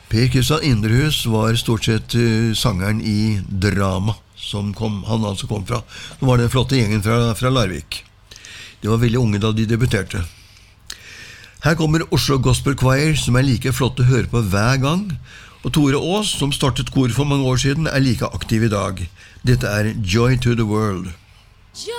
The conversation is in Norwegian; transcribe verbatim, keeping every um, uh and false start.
Per Kristian Inderhus var stort sett uh, sangeren i Drama, som kom, han altså kom fra. Det var den flotte gjengen fra, fra Larvik. De var veldig unge da de debuterte. Her kommer Oslo Gospel Choir, som er like flott å høre på hver gang, og Tore Aas, som startet kor for mange år siden, er like aktiv i dag. Dette er Joy to the World.